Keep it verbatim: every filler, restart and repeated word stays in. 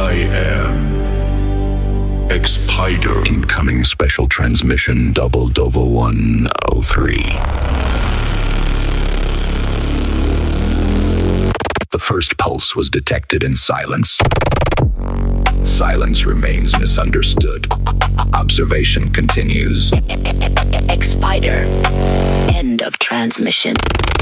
I am X-Spider. Incoming special transmission Double Dovo one oh three. The first pulse was detected in silence. Silence remains misunderstood. Observation continues. X-Spider. End of transmission.